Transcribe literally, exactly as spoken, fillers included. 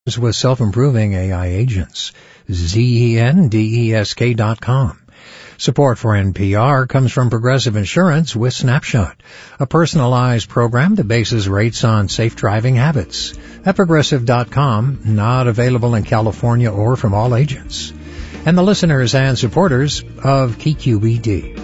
with self-improving A I agents. zendesk dot com. Support for N P R comes from Progressive Insurance with Snapshot, a personalized program that bases rates on safe driving habits. At Progressive dot com, not available in California or from all agents. And the listeners and supporters of K Q E D.